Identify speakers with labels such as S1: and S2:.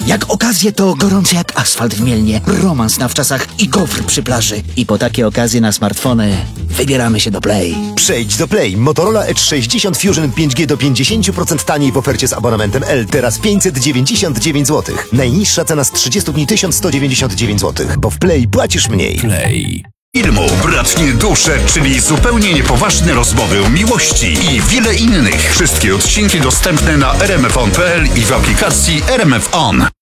S1: Jak okazje to gorący jak asfalt w Mielnie, romans na wczasach i gofr przy plaży. I po takie okazje na smartfony wybieramy się do Play.
S2: Przejdź do Play. Motorola Edge 60 Fusion 5G do 50% taniej w ofercie z abonamentem L. Teraz 599 zł. Najniższa cena z 30 dni 1199 zł. Bo w Play płacisz mniej.
S3: Play. Filmu Bratnie dusze, czyli zupełnie niepoważne rozmowy o miłości i wiele innych. Wszystkie odcinki dostępne na rmfon.pl i w aplikacji RMF On.